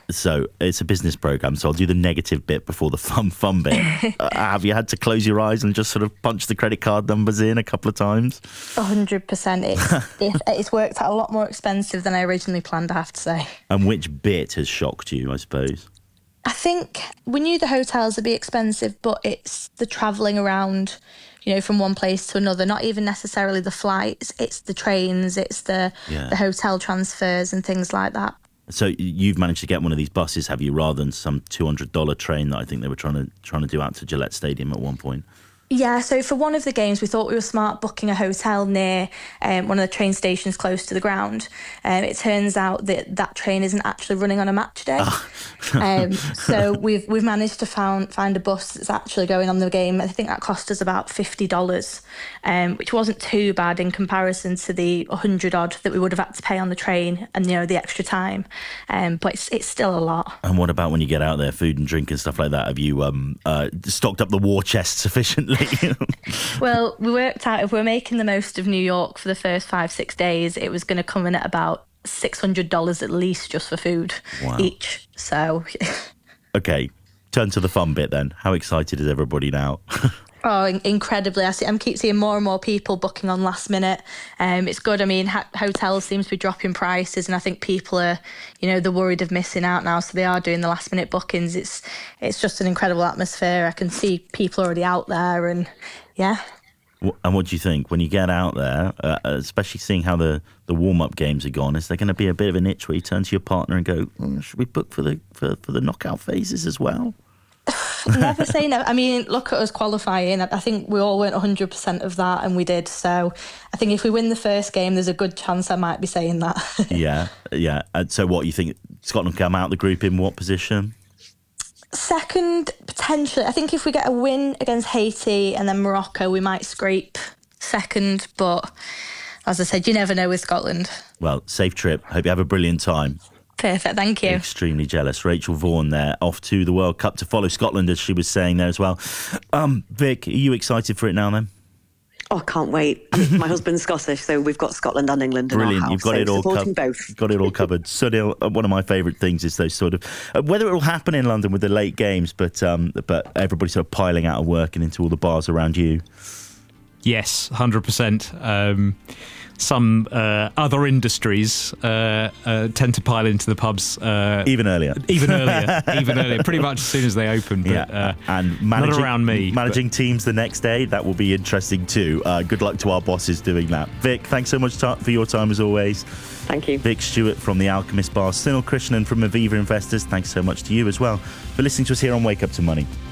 So it's a business program, so I'll do the negative bit before the fun bit. Have you had to close your eyes and just sort of punch the credit card numbers in a couple of times? 100%. It's worked out a lot more expensive than I originally planned, I have to say. And which bit has shocked you, I suppose? I think we knew the hotels would be expensive, but it's the travelling around, from one place to another, not even necessarily the flights, it's the trains, it's the hotel transfers and things like that. So you've managed to get one of these buses, have you, rather than some $200 train that I think they were trying to do out to Gillette Stadium at one point? Yeah, so for one of the games, we thought we were smart booking a hotel near one of the train stations close to the ground. It turns out that train isn't actually running on a match day. So we've managed to find a bus that's actually going on the game. I think that cost us about $50, which wasn't too bad in comparison to the 100 odd that we would have had to pay on the train and the extra time. But it's still a lot. And what about when you get out there, food and drink and stuff like that? Have you stocked up the war chest sufficiently? Well, we worked out if we're making the most of New York for the first 5-6 days, it was going to come in at about $600 at least just for food each. So, okay, turn to the fun bit then. How excited is everybody now? Oh, incredibly. I keep seeing more and more people booking on last minute. It's good. I mean, hotels seem to be dropping prices, and I think people are, they're worried of missing out now, so they are doing the last minute bookings. It's just an incredible atmosphere. I can see people already out there, and yeah. And what do you think when you get out there, especially seeing how the warm-up games are gone? Is there going to be a bit of an itch where you turn to your partner and go, should we book for the knockout phases as well? Never say never. I mean, look at us qualifying. I think we all weren't 100% of that, and we did. So I think if we win the first game, there's a good chance I might be saying that. Yeah. And so what, you think Scotland come out of the group in what position? Second, potentially. I think if we get a win against Haiti and then Morocco, we might scrape second. But as I said, you never know with Scotland. Well, safe trip. Hope you have a brilliant time. Perfect, thank you. Extremely jealous. Rachel Vaughan there, off to the World Cup to follow Scotland, as she was saying there as well. Vic, are you excited for it now then? Oh, I can't wait. I mean, my husband's Scottish, so we've got Scotland and England in our house. You've got it all covered. Both. Got it all covered. Sunil, one of my favourite things is those sort of whether it will happen in London with the late games, but everybody sort of piling out of work and into all the bars around you. Yes, 100%. Some other industries tend to pile into the pubs even earlier, pretty much as soon as they open. But, and not around me. Managing teams the next day, that will be interesting too. Good luck to our bosses doing that. Vic, thanks so much for your time as always. Thank you. Vic Stewart from the Alchemist Bar, Sunil Krishnan from Aviva Investors, thanks so much to you as well for listening to us here on Wake Up to Money.